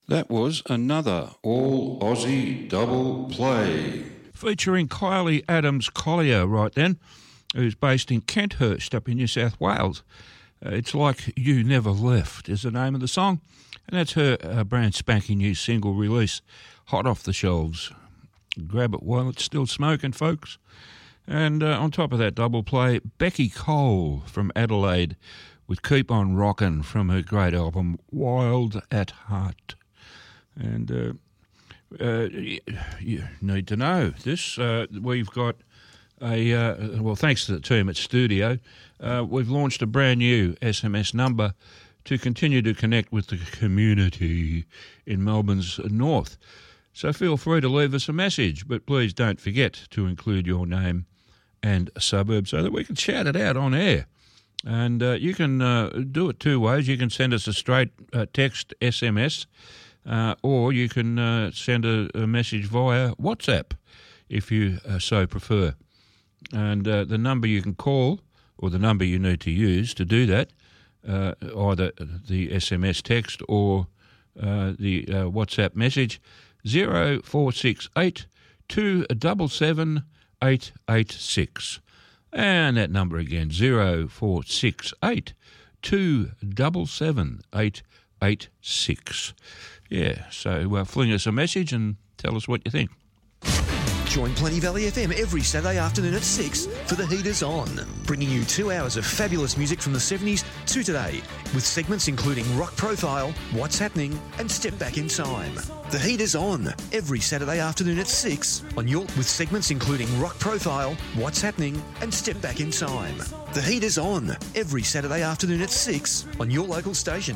That was another All Aussie double play. Featuring Kylie Adams Collier right then, who's based in Kenthurst up in New South Wales. It's Like You Never Left is the name of the song, and that's her brand spanking new single release, hot off the shelves. Grab it while it's still smoking, folks. And on top of that double play, Becky Cole from Adelaide with Keep On Rockin' from her great album Wild at Heart. And you need to know this. We've got thanks to the team at Studio, we've launched a brand new SMS number to continue to connect with the community in Melbourne's north. So feel free to leave us a message, but please don't forget to include your name and suburb so that we can shout it out on air. And you can do it two ways. You can send us a straight text SMS, or you can send a message via WhatsApp if you so prefer. And the number you can call, or the number you need to use to do that, either the SMS text or the WhatsApp message, 0468 277 886. And that number again, 0468 277 886. Yeah, so fling us a message and tell us what you think. Join Plenty Valley FM every Saturday afternoon at 6 for The Heaters On, bringing you 2 hours of fabulous music from the 70s to today, with segments including Rock Profile, What's Happening, and Step Back in Time. The Heaters On, every Saturday afternoon at 6, with segments including Rock Profile, What's Happening, and Step Back in Time. The Heaters On, every Saturday afternoon at 6 on your local station.